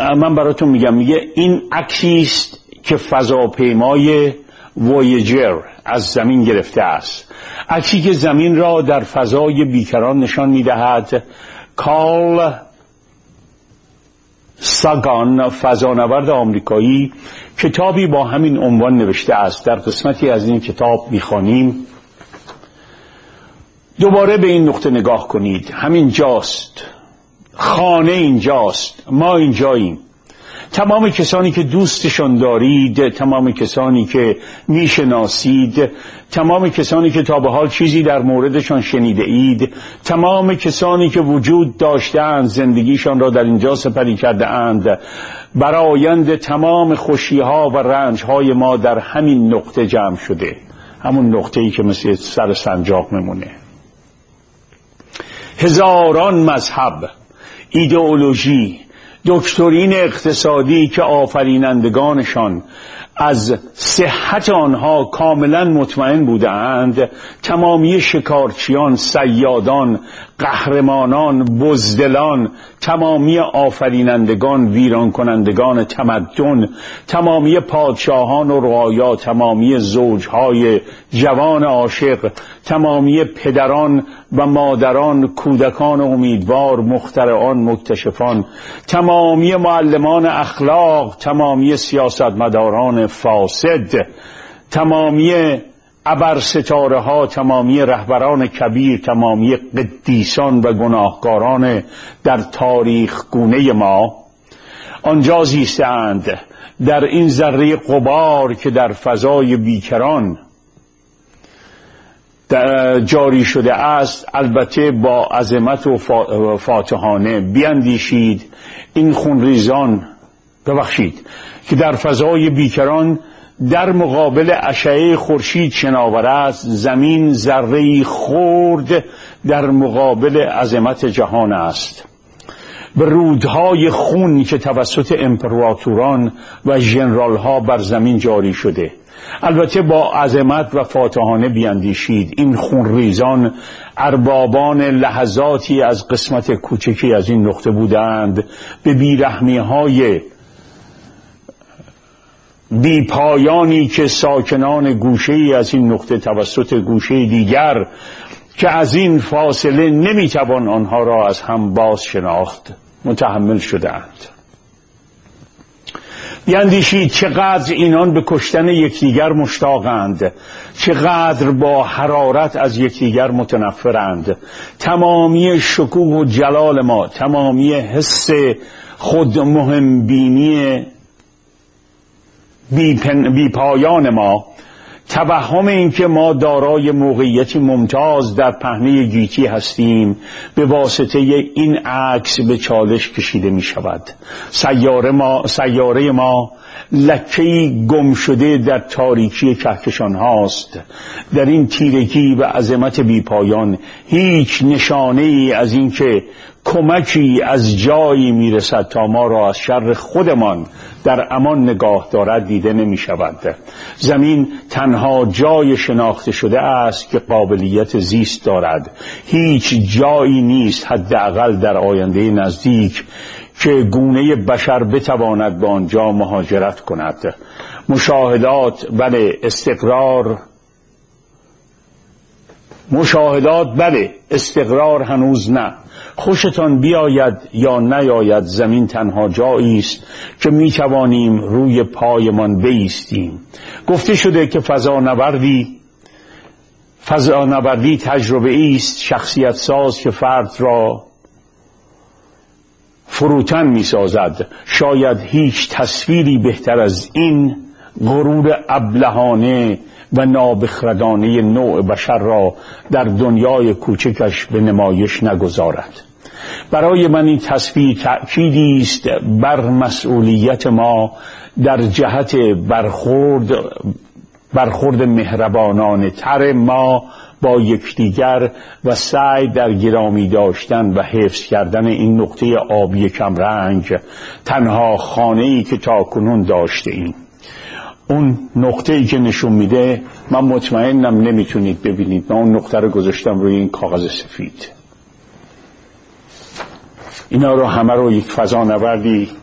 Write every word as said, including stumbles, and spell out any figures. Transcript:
من براتون میگم، میگه این عکسی است که فضاپیمای وویجر از زمین گرفته است، عکسی که زمین را در فضای بیکران نشان میدهد. کارل ساگان، فضانورد آمریکایی، کتابی با همین عنوان نوشته است. در قسمتی از این کتاب میخوانیم: دوباره به این نقطه نگاه کنید، همین جاست، خانه اینجاست، ما اینجاییم. تمام کسانی که دوستشان دارید، تمام کسانی که میشناسید، تمام کسانی که تا به حال چیزی در موردشان شنیده اید، تمام کسانی که وجود داشتند، زندگیشان را در اینجا سپری کرده اند، برآیند تمام خوشیها و رنجهای ما در همین نقطه جمع شده، همون نقطه‌ای که مثل سر سنجاق میمونه. هزاران مذهب، ایدئولوژی، دکترین اقتصادی که آفرینندگانشان از صحت آنها کاملا مطمئن بودند، تمامی شکارچیان، صیادان، قهرمانان، بزدلان، تمامی آفرینندگان، ویران کنندگان تمدن، تمامی پادشاهان و رعایا، تمامی زوجهای جوان عاشق، تمامی پدران و مادران، کودکان امیدوار، مخترعان، مکتشفان، تمامی معلمان اخلاق، تمامی سیاستمداران فاسد، تمامی ابر ستاره ها، تمامی رهبران کبیر، تمامی قدیسان و گناهکاران در تاریخ گونه ما آنجا زیستند، در این ذره غبار که در فضای بیکران جاری شده است. البته با عظمت و فاتحانه بیندیشید این خونریزان، ببخشید، که در فضای بیکران در مقابل اشعه خورشید شناور است، زمین ذره‌ای خرد در مقابل عظمت جهان است. به رودهای خون که توسط امپراتوران و ژنرال‌ها بر زمین جاری شده، البته با عظمت و فاتحانه بیندیشید این خونریزان اربابان لحظاتی از قسمت کوچکی از این نقطه بودند، به بیرحمی‌های بی پایانی که ساکنان گوشه‌ای از این نقطه توسط گوشه دیگر که از این فاصله نمیتوان آنها را از هم باز شناخت متحمل شدند. بیندیشید چقدر اینان به کشتن یکدیگر مشتاقند، چقدر با حرارت از یکدیگر متنفرند. تمامی شکوه و جلال ما، تمامی حس خود مهم بینی بی, بی پایان ما، توهم این که ما دارای موقعیتی ممتاز در پهنه گیتی هستیم، به واسطه این عکس به چالش کشیده می شود. سیاره ما, سیاره ما لکه‌ای گم شده در تاریکی کهکشان هاست. در این تیرگی و عظمت بی پایان هیچ نشانه ای از این که کمکی از جایی می رسد تا ما را از شر خودمان در امان نگاه دارد دیده نمی شود. زمین تنها جای شناخته شده است که قابلیت زیست دارد. هیچ جایی نیست، حداقل در آینده نزدیک، که گونه بشر بتواند به آنجا مهاجرت کند. مشاهدات بله، استقرار مشاهدات بله، استقرار هنوز نه. خوشتان بیاید یا نیاید، زمین تنها جایی است که می توانیم روی پایمان بایستیم. گفته شده که فضانوردی فضانوردی تجربه است شخصیت ساز که فرد را فروتن می سازد. شاید هیچ تصویری بهتر از این غرور ابلهانه و نابخردانه نوع بشر را در دنیای کوچکش به نمایش نگذارد. برای من این تصویر تأکیدی است بر مسئولیت ما در جهت برخورد برخورد مهربانانه تر ما با یکدیگر و سعی در گرامی داشتن و حفظ کردن این نقطه آبی کمرنگ، تنها خانه‌ای که تاکنون داشته ایم. اون نقطه‌ای که نشون میده، من مطمئنم نمیتونید ببینید، من اون نقطه رو گذاشتم روی این کاغذ سفید. اینا رو همه رو یک فضانوردی